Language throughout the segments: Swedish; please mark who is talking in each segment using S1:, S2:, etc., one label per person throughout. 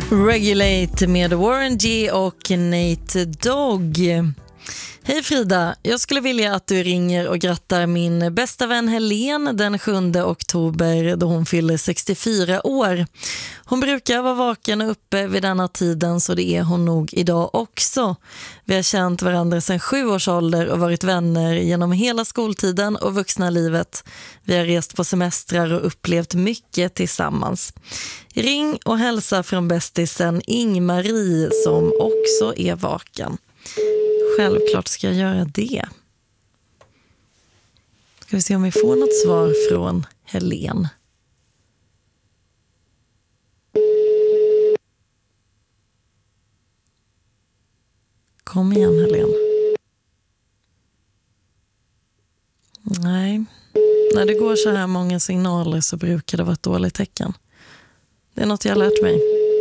S1: Regulate med Warren G och Nate Dogg. Hej Frida, jag skulle vilja att du ringer och grattar min bästa vän Helen den 7 oktober då hon fyller 64 år. Hon brukar vara vaken och uppe vid denna tiden, så det är hon nog idag också. Vi har känt varandra sedan 7 års ålder och varit vänner genom hela skoltiden och vuxna livet. Vi har rest på semestrar och upplevt mycket tillsammans. Ring och hälsa från bästisen Ingmarie som också är vaken. Självklart ska jag göra det. Ska vi se om vi får något svar från Helen. Kom igen Helen. Nej. När det går så här många signaler så brukar det vara ett dåligt tecken. Det är något jag har lärt mig.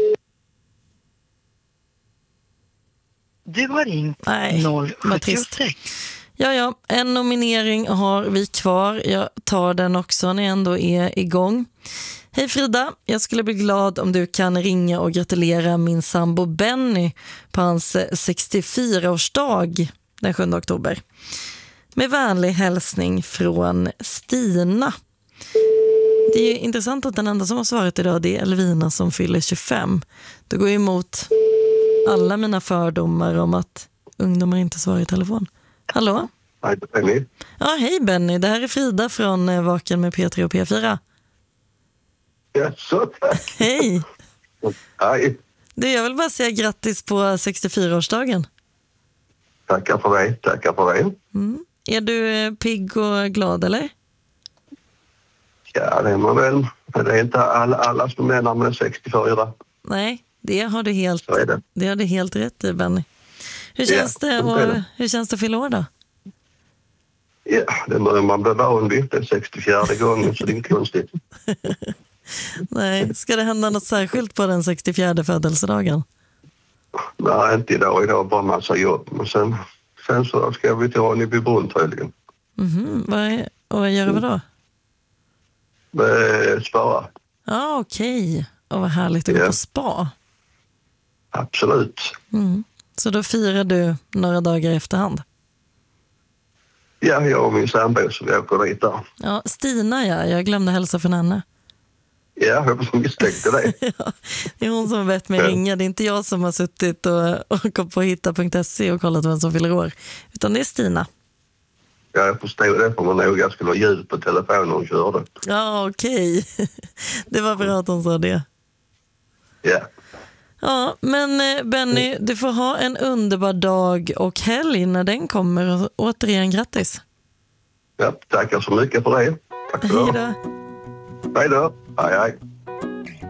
S2: Du har ringt
S1: 076. Ja, en nominering har vi kvar. Jag tar den också när jag ändå är igång. Hej Frida, jag skulle bli glad om du kan ringa och gratulera min sambo Benny på hans 64-årsdag den 7 oktober. Med vänlig hälsning från Stina. Det är intressant att den enda som har svarat idag det är Elvina som fyller 25. Det går emot alla mina fördomar om att ungdomar inte svarar i telefon. Hallå?
S3: Hej Benny.
S1: Ja, hej Benny. Det här är Frida från Vaken med P3 och P4.
S3: Ja, så tack.
S1: Hej.
S3: Hej.
S1: Du, jag vill bara säga grattis på 64-årsdagen.
S3: Tackar för dig.
S1: Är du pigg och glad eller?
S3: Ja, det är man väl. Det är inte alla som menar med 64.
S1: Nej, det har du helt,
S3: Så är det.
S1: Det har du helt rätt i, Benny. Hur känns det att fylla år då?
S3: Ja, det börjar man bli van vid. Det är 64 gången så det är inte konstigt.
S1: Nej, ska det hända något särskilt på den 64 födelsedagen?
S3: Nej, inte idag. Idag är bara massa jobb. Men sen så ska vi till Ronneby-Brunn tydligen.
S1: Vad gör du då?
S3: Spara.
S1: Ja, okej. Och vad härligt att gå på spa.
S3: Absolut.
S1: Så då firar du några dagar i efterhand?
S3: Ja, jag och min sambo så vi åker dit där.
S1: Ja, Stina, jag glömde hälsa från henne.
S3: Ja, jag misstänkte det.
S1: Ja, det är hon som har bett mig ringa. Det är inte jag som har suttit och gått på hitta.se och kollat vem som fyller år. Utan det är Stina.
S3: Ja, jag förstod det för man nog jag skulle ha ljud på telefonen och körde.
S1: Ja, okej. Det var bra att hon sa det.
S3: Ja.
S1: Ja, men Benny, du får ha en underbar dag och helg när den kommer. Och återigen grattis.
S3: Ja, tackar så mycket för det. Tack för det.
S1: Hej då.
S3: Hej då. Hej.